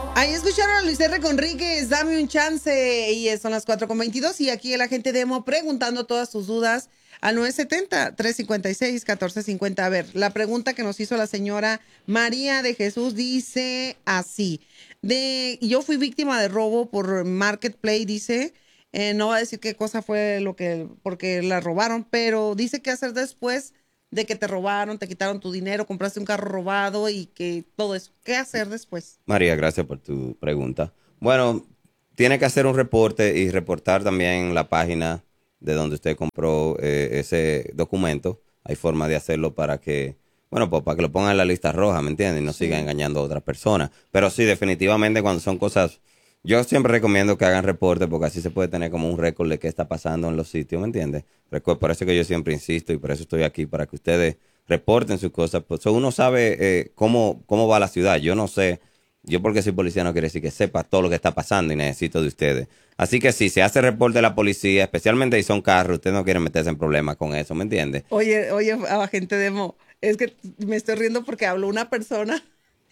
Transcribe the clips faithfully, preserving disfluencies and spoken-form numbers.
Ahí escucharon a Luis R. Conríquez, dame un chance. Y son las cuatro con veintidós. Y aquí el agente Demo preguntando todas sus dudas al nueve siete cero, tres cinco seis, uno cuatro cinco cero. A ver, la pregunta que nos hizo la señora María de Jesús dice así. De, yo fui víctima de robo por Marketplace, dice. Eh, no va a decir qué cosa fue lo que, porque la robaron, pero dice qué hacer después de que te robaron, te quitaron tu dinero, compraste un carro robado y que todo eso. ¿Qué hacer después? María, gracias por tu pregunta. Bueno, tiene que hacer un reporte y reportar también la página de donde usted compró eh, ese documento. Hay forma de hacerlo para que, bueno, pues para que lo pongan en la lista roja, ¿me entiendes? Y no Sí. siga engañando a otras personas. Pero sí, definitivamente cuando son cosas... Yo siempre recomiendo que hagan reporte porque así se puede tener como un récord de qué está pasando en los sitios, ¿me entiendes? Recu- Por eso que yo siempre insisto y por eso estoy aquí, para que ustedes reporten sus cosas. Pues, so uno sabe eh, cómo, cómo va la ciudad. Yo no sé, yo porque soy policía no quiere decir que sepa todo lo que está pasando y necesito de ustedes. Así que si se hace reporte de la policía, especialmente si son carros, usted no quiere meterse en problemas con eso, ¿me entiende? Oye, oye, agente Demo, es que me estoy riendo porque habló una persona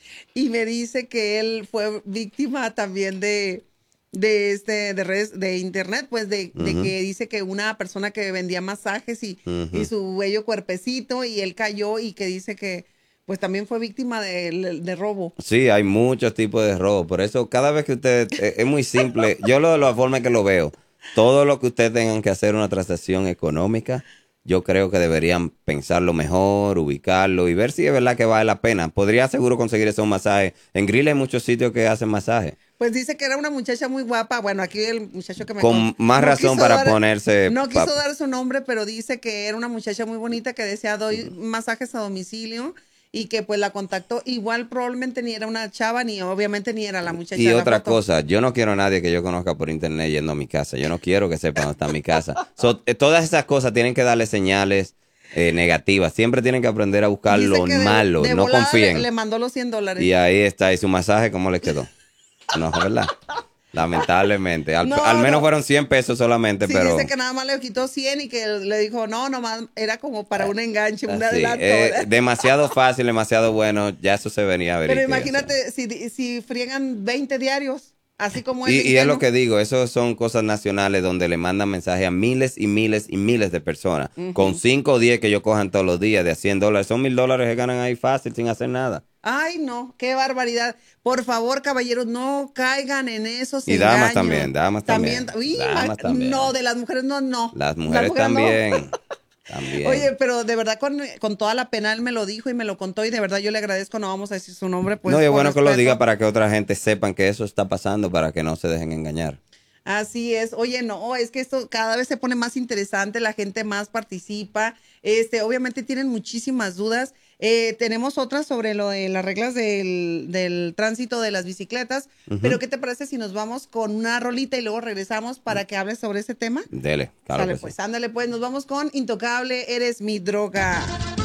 y me dice que él fue víctima también de, de este, de redes, de internet, pues de, de Ujú. que dice que una persona que vendía masajes y, Ujú. y su bello cuerpecito y él cayó y que dice que pues también fue víctima de, de robo. Sí, hay muchos tipos de robo. Por eso, cada vez que usted, eh, es muy simple. Yo lo de la forma que lo veo, todo lo que usted tengan que hacer una transacción económica, yo creo que deberían pensarlo mejor, ubicarlo y ver si es verdad que vale la pena. Podría seguro conseguir esos masajes. En Grill hay muchos sitios que hacen masajes. Pues dice que era una muchacha muy guapa. Bueno, aquí el muchacho que me Con con- más no razón quiso para dar- ponerse... no pa- quiso dar su nombre, pero dice que era una muchacha muy bonita que decía doy masajes a domicilio y que pues la contactó. Igual probablemente ni era una chava ni obviamente ni era la muchacha Y de la otra foto. cosa, yo no quiero a nadie que yo conozca por internet yendo a mi casa. Yo no quiero que sepan dónde está mi casa. So, eh, todas esas cosas tienen que darle señales eh, negativas. Siempre tienen que aprender a buscar Dice lo que de, malo. de No volada le, confíen. le mandó los cien dólares. Y ahí está. ¿Y su masaje cómo le quedó? No, ¿verdad? Lamentablemente. Al, No, al menos no. fueron cien pesos solamente, Sí, pero... dice que nada más le quitó cien y que le dijo, no, nomás era como para un enganche, un así, adelanto. eh, ¿verdad? demasiado fácil, demasiado bueno. Ya eso se venía a ver. Pero imagínate si, si friegan veinte diarios, así como él Y, de y es lo ingenuo. que digo, eso son cosas nacionales donde le mandan mensajes a miles y miles y miles de personas. Ujú. Con cinco o diez que ellos cojan todos los días de a cien dólares, son mil dólares que ganan ahí fácil sin hacer nada. Ay, no, qué barbaridad. Por favor, caballeros, no caigan en esos Y damas engaños. también, damas también. Uy, Damas ma- también. no, de las mujeres no, no. Las Las mujeres mujeres no. también. También. Oye, pero de verdad con, con toda la pena él me lo dijo y me lo contó y de verdad yo le agradezco, no vamos a decir su nombre, pues no, y es por bueno que lo respeto. diga para que otra gente sepan que eso está pasando, para que no se dejen engañar. Así es. Oye, no, es que esto cada vez se pone más interesante, la gente más participa. Este, obviamente tienen muchísimas dudas. Eh, tenemos otras sobre lo de las reglas del, del tránsito de las bicicletas. Ujú. Pero ¿qué te parece si nos vamos con una rolita y luego regresamos para que hables sobre ese tema? Dele, claro Sale que sí. pues, ándale pues, nos vamos con Intocable, eres mi droga.